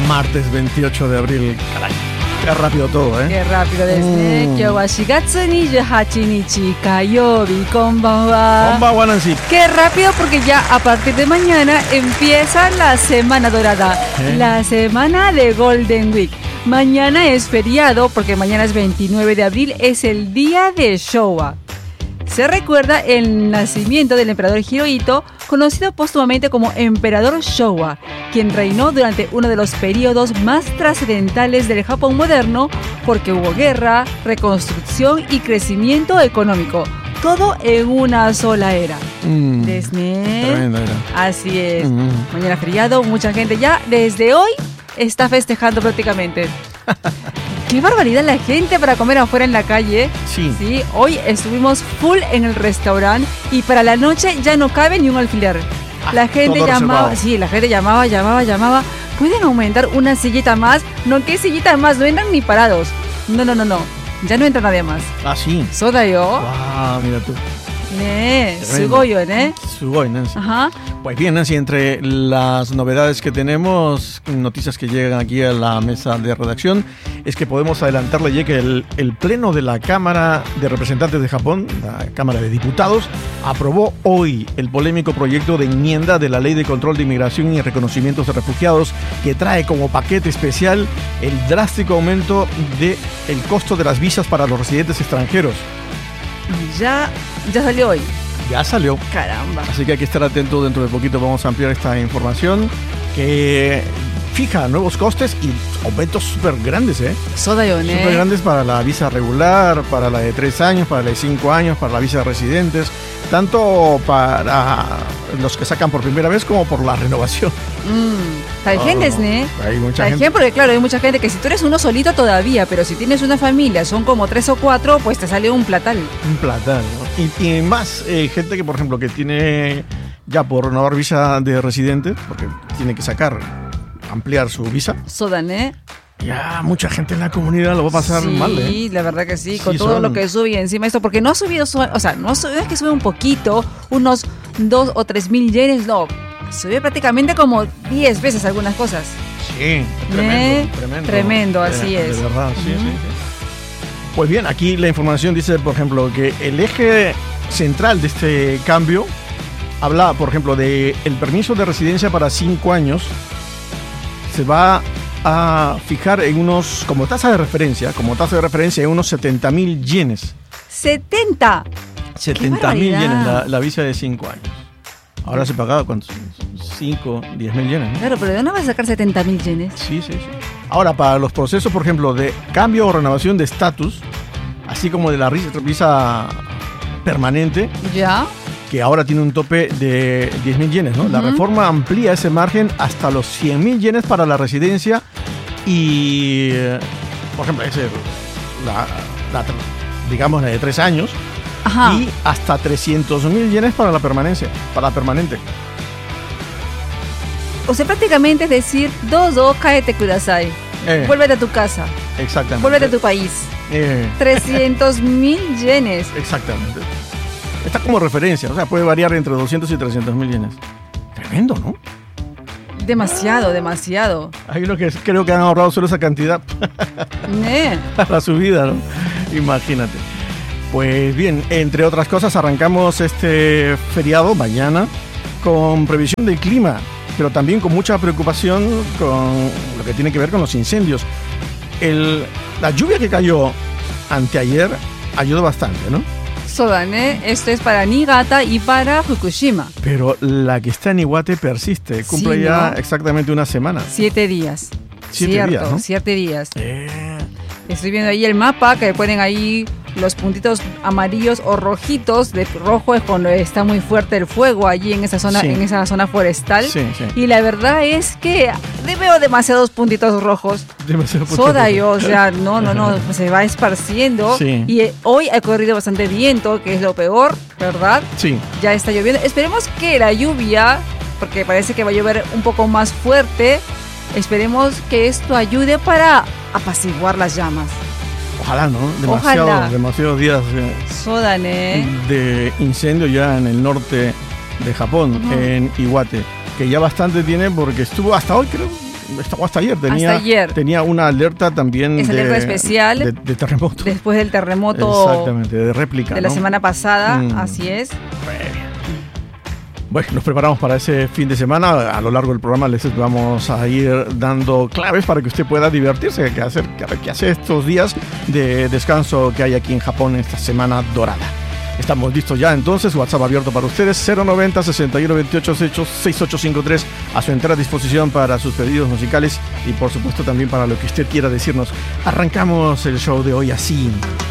Martes 28 de abril, caray. Qué rápido todo, ¿eh? Qué rápido desde. Kyou wa 4月28日火曜日、こんばんは。 Bomba Nancy. Qué rápido porque ya a partir de mañana empieza la semana dorada, la semana de Golden Week. Mañana es feriado porque mañana es 29 de abril, es el día de Showa. Se recuerda el nacimiento del emperador Hirohito, conocido póstumamente como Emperador Showa, quien reinó durante uno de los periodos más trascendentales del Japón moderno porque hubo guerra, reconstrucción y crecimiento económico. Todo en una sola era. Tremenda era. Así es. Mañana feriado, mucha gente ya desde hoy está festejando prácticamente. ¡Qué barbaridad la gente para comer afuera en la calle! Sí, hoy estuvimos full en el restaurante y para la noche ya no cabe ni un alfiler. La gente llamaba, la gente llamaba. ¿Pueden aumentar una sillita más? No, ¿qué sillita más? No entran ni parados. No. Ya no entra nadie más. Ah, sí. Sodayo. Wow, mira tú. Sugoyo, ¿eh? Sugoi, Nancy. Ajá. Pues bien, Nancy, entre las novedades que tenemos, noticias que llegan aquí a la mesa de redacción, es que podemos adelantarle ya que el Pleno de la Cámara de Representantes de Japón, la Cámara de Diputados, aprobó hoy el polémico proyecto de enmienda de la Ley de Control de Inmigración y Reconocimiento de Refugiados, que trae como paquete especial el drástico aumento del costo de las visas para los residentes extranjeros. Ya salió hoy. Ya salió. Caramba. Así que hay que estar atento, dentro de poquito vamos a ampliar esta información que fija nuevos costes y aumentos súper grandes, ¿eh? Sodayone. Súper grandes para la visa regular, para la de 3 años, para la de 5 años, para la visa de residentes, tanto para los que sacan por primera vez como por la renovación. Hay gente, ¿no? Hay mucha gente. Porque claro, hay mucha gente que si tú eres uno solito todavía, pero si tienes una familia, son como 3 o 4, pues te sale un platal. Un platal, ¿no? Y más gente que, por ejemplo, que tiene ya por renovar visa de residente, porque tiene que ampliar su visa. Sodané. Ya mucha gente en la comunidad lo va a pasar mal, ¿eh? Sí, la verdad que sí, con todo lo que sube encima esto, porque no ha subido, no es que sube un poquito, unos 2 o 3 mil yenes, no, sube prácticamente como 10 veces algunas cosas. Sí, tremendo, así es. De verdad, sí. Pues bien, aquí la información dice, por ejemplo, que el eje central de este cambio habla, por ejemplo, de el permiso de residencia para 5 años, se va a fijar en unos, como tasa de referencia en unos 70.000 yenes. ¡70! 70.000 yenes la visa de 5 años. Ahora se pagaba, ¿cuántos? 5, 10.000 yenes, ¿no? Claro, pero ¿de dónde vas a sacar 70.000 yenes? Sí. Ahora, para los procesos, por ejemplo, de cambio o renovación de estatus, así como de la visa permanente, ¿ya? Que ahora tiene un tope de 10.000 yenes, ¿no? La reforma amplía ese margen hasta los 100.000 yenes para la residencia y, por ejemplo, digamos la de 3 años. Ajá. Y hasta 300.000 yenes para la permanente. O sea, prácticamente es decir, kaete kudasai. Vuélvete a tu casa. Exactamente. Vuélvete a tu país. 300.000 yenes. Exactamente. Está como referencia, o sea, puede variar entre 200 y 300.000 yenes. Tremendo, ¿no? Demasiado. Ahí creo que han ahorrado solo esa cantidad para la subida, ¿no? Imagínate. Pues bien, entre otras cosas, arrancamos este feriado mañana con previsión del clima, pero también con mucha preocupación con lo que tiene que ver con los incendios. La lluvia que cayó anteayer ayudó bastante, ¿no? Sodané, esto es para Niigata y para Fukushima. Pero la que está en Iwate persiste, cumple ya exactamente una semana. 7 días. 7 días, ¿no? 7 días. Estoy viendo ahí el mapa, que ponen ahí los puntitos amarillos o rojitos. De rojo es cuando está muy fuerte el fuego allí en esa zona forestal. Sí. Y la verdad es que veo demasiados puntitos rojos. O sea, no, se va esparciendo. Sí. Y hoy ha corrido bastante viento, que es lo peor, ¿verdad? Sí. Ya está lloviendo. Esperemos que la lluvia, porque parece que va a llover un poco más fuerte, esperemos que esto ayude para apaciguar las llamas. Ojalá, ¿no? Demasiados días de incendio ya en el norte de Japón, en Iwate, que ya bastante tiene porque estuvo hasta hoy, creo, hasta ayer tenía una alerta también alerta especial de terremoto. Después del terremoto. Exactamente, de réplica. De la semana pasada, así es. Bueno, nos preparamos para ese fin de semana. A lo largo del programa les vamos a ir dando claves para que usted pueda divertirse, que hace estos días de descanso que hay aquí en Japón, esta semana dorada. Estamos listos ya entonces, WhatsApp abierto para ustedes, 090 61 28 6853, a su entera disposición para sus pedidos musicales y por supuesto también para lo que usted quiera decirnos. Arrancamos el show de hoy así.